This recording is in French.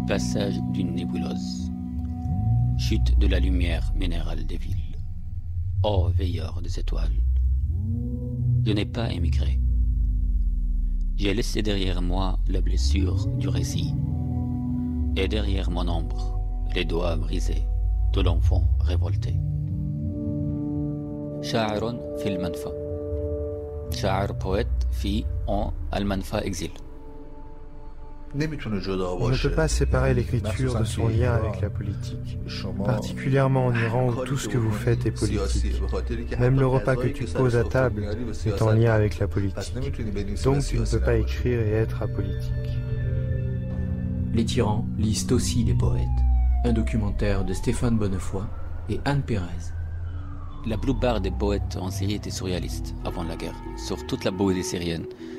Passage d'une nébuleuse. Chute de la lumière minérale des villes. Ô veilleur des étoiles. Je n'ai pas émigré. J'ai laissé derrière moi la blessure du récit. Et derrière mon ombre, les doigts brisés de l'enfant révolté. شاعر في المنفى. شاعر poète في en المنفى exil. On ne peut pas séparer l'écriture de son lien avec la politique, particulièrement en Iran où tout ce que vous faites est politique. Même le repas que tu poses à table est en lien avec la politique. Donc tu ne peux pas écrire et être apolitique. Les tyrans lisent aussi les poètes. Un documentaire de Stéphane Bonnefoy et Anne Pérez. La plupart des poètes en Syrie étaient surréalistes avant la guerre, sur toute la poésie syrienne.